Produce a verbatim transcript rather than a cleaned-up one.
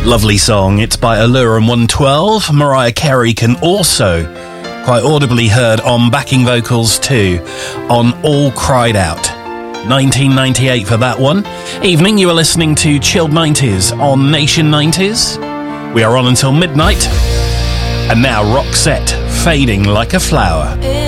Lovely song. It's by Allure and one twelve. Mariah Carey can also quite audibly heard on backing vocals too on All Cried Out. nineteen ninety-eight for that one. Evening, you are listening to Chilled nineties on Nation nineties. We are on until midnight. And now Roxette, Fading Like a Flower.